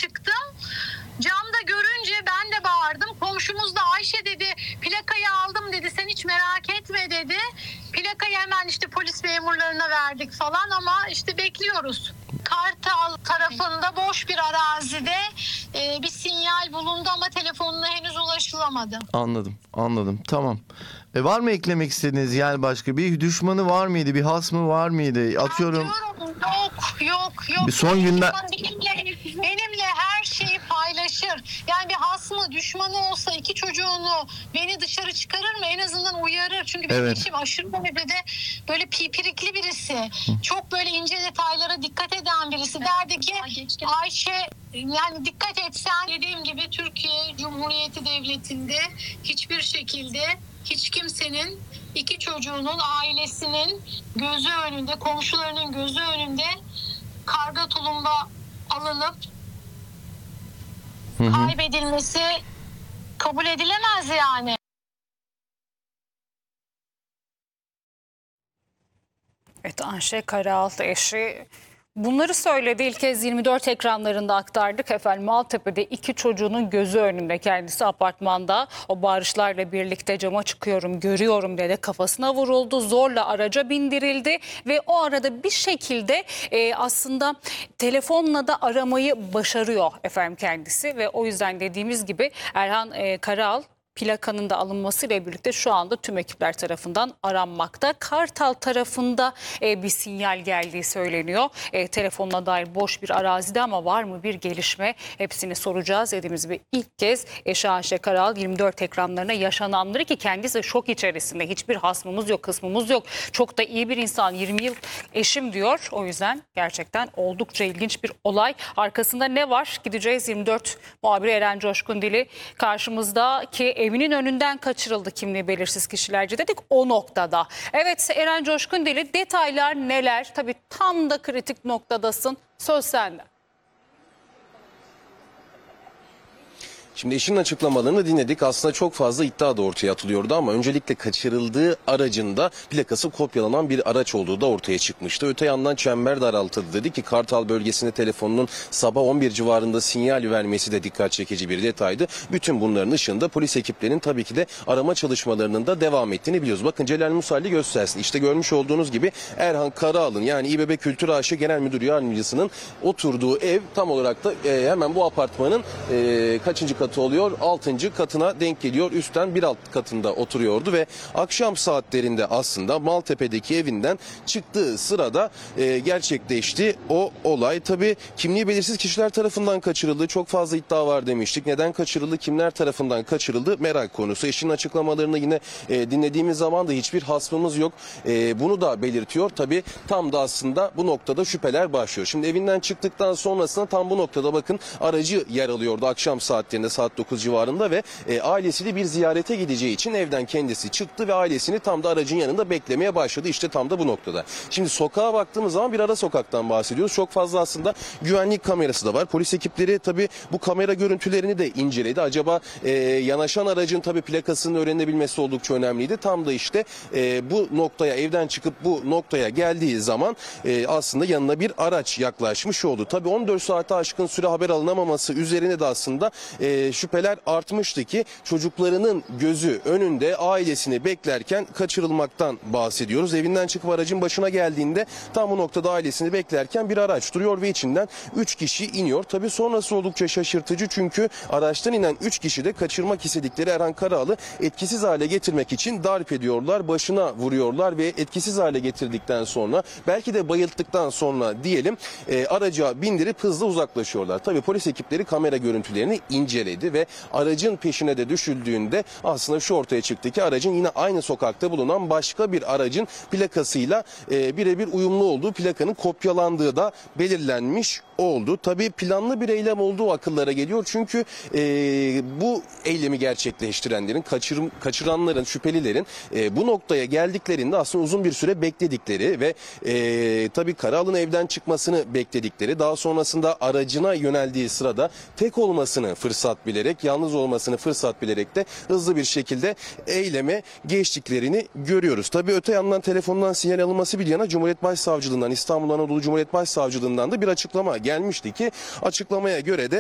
çıktım. Camda görünce ben de bağırdım. Komşumuz da Ayşe dedi, plakayı aldım dedi, sen hiç merak etme dedi. Plakayı hemen işte polis memurlarına verdik falan ama işte bekliyoruz. Kartal tarafında boş bir arazide bir sinyal bulundu ama telefonuna henüz ulaşılamadı. Anladım. Tamam. Var mı eklemek istediğiniz, yani başka bir düşmanı var mıydı? Bir hasmı var mıydı? Atıyorum. Yok. Bir son günler benimle her şeyi paylaşır. Yani bir hasmı, düşmanı olsa iki çocuğunu beni dışarı çıkarır mı? En azından uyarır. Çünkü benim eşim aşırı derecede böyle pipirikli birisi. Çok böyle ince detaylara dikkat eden birisi. Derdi ki Ayşe, yani dikkat etsen, dediğim gibi Türkiye Cumhuriyeti Devleti'nde hiçbir şekilde hiç kimsenin iki çocuğunun, ailesinin gözü önünde, komşularının gözü önünde karga tulumba alınıp kaybedilmesi kabul edilemez yani. Evet, Ayşe Karaal eşi bunları söyledi. İlk kez 24 ekranlarında aktardık efendim. Maltepe'de iki çocuğunun gözü önünde, kendisi apartmanda o bağırışlarla birlikte cama çıkıyorum, görüyorum dedi. Kafasına vuruldu, zorla araca bindirildi ve o arada bir şekilde aslında telefonla da aramayı başarıyor efendim kendisi ve o yüzden dediğimiz gibi Erhan Karaal plakanın da alınmasıyla birlikte şu anda tüm ekipler tarafından aranmakta. Kartal tarafında bir sinyal geldiği söyleniyor. Telefonuna dair boş bir arazide ama var mı bir gelişme? Hepsini soracağız. Dediğimiz gibi ilk kez eşi Ayşe Karaal 24 ekranlarına yaşananları, ki kendisi şok içerisinde. Hiçbir hasmımız yok, kısmımız yok. Çok da iyi bir insan, 20 yıl eşim diyor. O yüzden gerçekten oldukça ilginç bir olay. Arkasında ne var? Gideceğiz. 24 muhabiri Eren Coşkundili karşımızda, ki evinin önünden kaçırıldı kimliği belirsiz kişilerce dedik o noktada. Evet Eren Coşkundili, detaylar neler? Tabii tam da kritik noktadasın. Söz sende. Şimdi eşinin açıklamalarını dinledik. Aslında çok fazla iddia da ortaya atılıyordu ama öncelikle kaçırıldığı aracında plakası kopyalanan bir araç olduğu da ortaya çıkmıştı. Öte yandan çember daraltıldı dedi ki Kartal bölgesinde telefonunun sabah 11 civarında sinyal vermesi de dikkat çekici bir detaydı. Bütün bunların ışığında polis ekiplerinin tabii ki de arama çalışmalarının da devam ettiğini biliyoruz. Bakın Celal Musalli göstersin. İşte görmüş olduğunuz gibi Erhan Karaal'ın, yani İBB Kültür AŞ Genel Müdür Yardımcısının oturduğu ev tam olarak da hemen bu apartmanın kaçıncı katı oluyor? 6. katına denk geliyor. Üstten bir alt katında oturuyordu ve akşam saatlerinde aslında Maltepe'deki evinden çıktığı sırada gerçekleşti o olay. Tabii kimliği belirsiz kişiler tarafından kaçırıldı. Çok fazla iddia var demiştik. Neden kaçırıldı? Kimler tarafından kaçırıldı? Merak konusu. Eşinin açıklamalarını yine dinlediğimiz zaman da hiçbir hasmımız yok. Bunu da belirtiyor. Tabii tam da aslında bu noktada şüpheler başlıyor. Şimdi evinden çıktıktan sonrasında tam bu noktada bakın aracı yer alıyordu akşam saatlerinde, saat 9 civarında ve ailesiyle bir ziyarete gideceği için evden kendisi çıktı ve ailesini tam da aracın yanında beklemeye başladı. İşte tam da bu noktada. Şimdi sokağa baktığımız zaman bir ara sokaktan bahsediyoruz. Çok fazla aslında güvenlik kamerası da var. Polis ekipleri tabii bu kamera görüntülerini de inceledi. Acaba yanaşan aracın tabii plakasının öğrenilebilmesi oldukça önemliydi. Tam da işte bu noktaya, evden çıkıp bu noktaya geldiği zaman aslında yanına bir araç yaklaşmış oldu. Tabii 14 saate aşkın süre haber alınamaması üzerine de aslında şüpheler artmıştı ki çocuklarının gözü önünde ailesini beklerken kaçırılmaktan bahsediyoruz. Evinden çıkıp aracın başına geldiğinde tam bu noktada ailesini beklerken bir araç duruyor ve içinden 3 kişi iniyor. Tabii sonrası oldukça şaşırtıcı çünkü araçtan inen 3 kişi de kaçırmak istedikleri Erhan Karaal'ı etkisiz hale getirmek için darp ediyorlar, başına vuruyorlar ve etkisiz hale getirdikten sonra, belki de bayılttıktan sonra diyelim, araca bindirip hızla uzaklaşıyorlar. Tabii polis ekipleri kamera görüntülerini inceledi ve aracın peşine de düşüldüğünde aslında şu ortaya çıktı ki aracın yine aynı sokakta bulunan başka bir aracın plakasıyla birebir uyumlu olduğu, plakanın kopyalandığı da belirlenmiş oldu. Tabii planlı bir eylem olduğu akıllara geliyor. Çünkü bu eylemi gerçekleştirenlerin, kaçıranların, şüphelilerin bu noktaya geldiklerinde aslında uzun bir süre bekledikleri ve tabii Karaal'ın evden çıkmasını bekledikleri, daha sonrasında aracına yöneldiği sırada tek olmasını fırsat bilerek, yalnız olmasını fırsat bilerek de hızlı bir şekilde eyleme geçtiklerini görüyoruz. Tabii öte yandan telefondan sinyal alınması bir yana Cumhuriyet Başsavcılığından, İstanbul Anadolu Cumhuriyet Başsavcılığından da bir açıklama gelmişti ki açıklamaya göre de